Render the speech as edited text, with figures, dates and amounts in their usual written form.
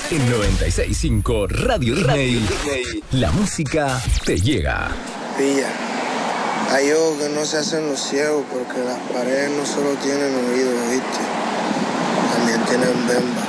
En 96.5 Radio Disney, la música te llega. Pilla, hay ojos que no se hacen los ciegos porque las paredes no solo tienen oídos, ¿viste? También tienen bemba.